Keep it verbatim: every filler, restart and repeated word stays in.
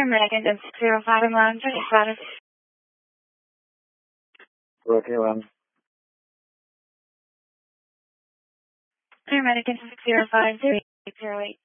Paramedic engine six zero five in line, check status. Okay, one. Paramedic engine six zero five zero eight zero eight.